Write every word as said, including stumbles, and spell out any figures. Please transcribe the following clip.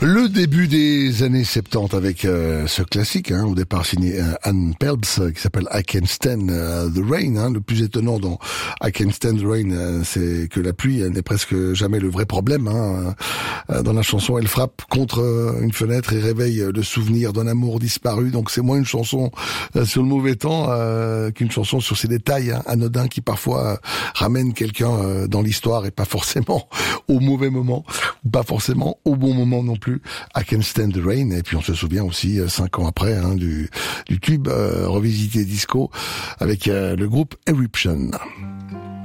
Le début des années soixante-dix avec euh, ce classique, hein, au départ signé euh, Ann Peltz, euh, qui s'appelle I Can't Stand euh, the Rain. Hein. Le plus étonnant dans I Can't Stand the Rain, euh, c'est que la pluie n'est presque jamais le vrai problème. Hein. Euh, dans la chanson, elle frappe contre euh, une fenêtre et réveille euh, le souvenir d'un amour disparu. Donc c'est moins une chanson euh, sur le mauvais temps euh, qu'une chanson sur ces détails hein, anodins qui parfois euh, ramènent quelqu'un euh, dans l'histoire et pas forcément au mauvais moment, ou pas forcément au bon moment non plus. I Can't Stand the Rain. Et puis on se souvient aussi euh, cinq ans après hein, du, du tube euh, revisité disco avec euh, le groupe Eruption.